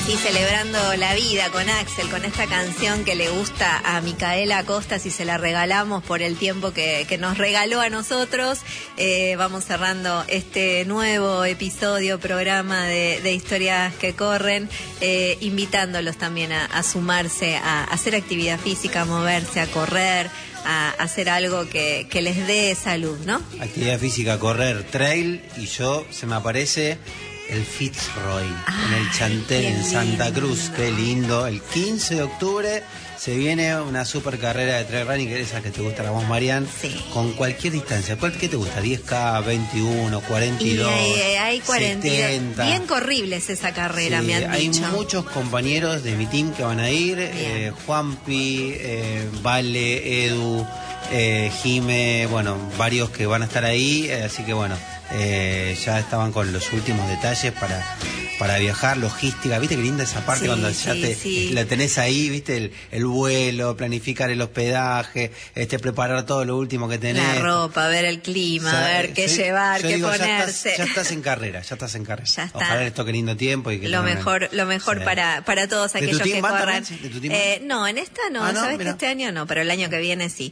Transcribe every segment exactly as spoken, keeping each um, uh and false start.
Aquí celebrando la vida con Axel, con esta canción que le gusta a Micaela Acosta, si se la regalamos por el tiempo que, que nos regaló a nosotros. Eh, vamos cerrando este nuevo episodio, programa de, de Historias que Corren, eh, invitándolos también a, a sumarse, a, a hacer actividad física, a moverse, a correr, a hacer algo que, que les dé salud, ¿no? Actividad física, correr, trail, y yo, se me aparece el Fitzroy, Ay, en el Chantel, en Santa lindo. Cruz. Qué lindo. El quince de octubre se viene una super carrera de trail running, que es esa que te gusta a vos, Marian, Sí. con cualquier distancia. ¿Cuál, ¿Qué te gusta? diez K, veintiuno, cuarenta y dos, Y hay, hay cuarenta y dos. setenta. Bien corribles esa carrera, Sí, me han hay dicho. muchos compañeros de mi team que van a ir, eh, Juanpi, eh, Vale, Edu, eh, Jime, bueno, varios que van a estar ahí, eh, así que bueno, eh, ya estaban con los últimos detalles para, para viajar, logística. ¿Viste qué linda esa parte? Sí, Cuando ya sí, te sí. la tenés ahí, viste, el, el vuelo, planificar el hospedaje, este preparar todo lo último que tenés. La ropa, ver el clima, O sea, ver qué yo- llevar, yo qué digo, ya ponerse. estás, ya estás en carrera, ya estás en carrera. Ya está. Ojalá les toque lindo tiempo y que Lo tengan- mejor, lo mejor Sí. para, para todos ¿De tu aquellos team que van corran. también? ¿De tu team Eh, no, en esta no, Ah, ¿no? sabes que Mira. este año no, pero el año que viene sí.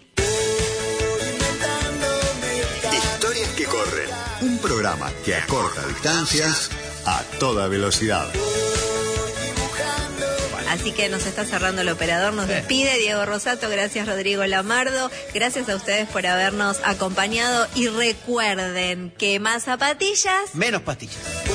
Historias que corren. Un programa que acorta distancias a toda velocidad. Así que nos está cerrando el operador, nos despide Diego Rosato, gracias Rodrigo Lamardo, gracias a ustedes por habernos acompañado y recuerden que más zapatillas, Menos pastillas.